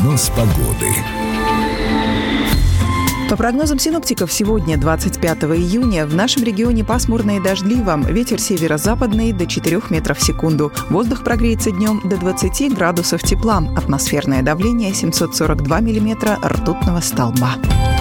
Прогноз погоды. По прогнозам синоптиков, сегодня, 25 июня, в нашем регионе пасмурно и дождливо. Ветер северо-западный до 4 метров в секунду. Воздух прогреется днем до 20 градусов тепла. Атмосферное давление 742 миллиметра ртутного столба.